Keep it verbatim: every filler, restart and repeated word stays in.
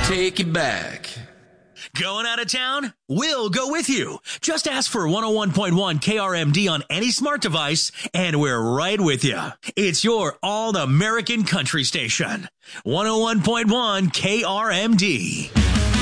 take you back. Going out of town? We'll go with you. Just ask for one oh one point one K R M D on any smart device, and we're right with you. It's your all-American country station. one oh one point one K R M D.